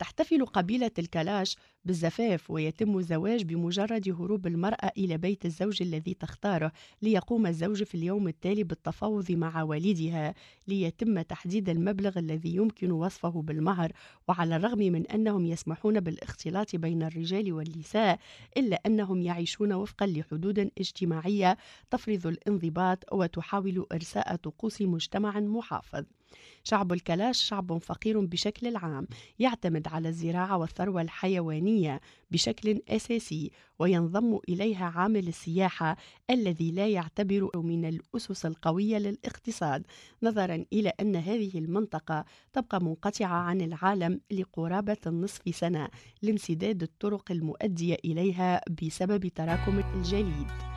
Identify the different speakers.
Speaker 1: تحتفل قبيلة الكلاش بالزفاف، ويتم الزواج بمجرد هروب المرأة إلى بيت الزوج الذي تختاره، ليقوم الزوج في اليوم التالي بالتفاوض مع والدها ليتم تحديد المبلغ الذي يمكن وصفه بالمهر. وعلى الرغم من أنهم يسمحون بالاختلاط بين الرجال والنساء، إلا أنهم يعيشون وفقا لحدود اجتماعية تفرض الانضباط وتحاول إرساء طقوس مجتمع محافظ. شعب الكلاش شعب فقير بشكل العام، يعتمد على الزراعة والثروة الحيوانية بشكل أساسي، وينضم إليها عامل السياحة الذي لا يعتبر من الأسس القوية للاقتصاد، نظرا إلى أن هذه المنطقة تبقى منقطعة عن العالم لقرابة النصف سنة لانسداد الطرق المؤدية إليها بسبب تراكم الجليد.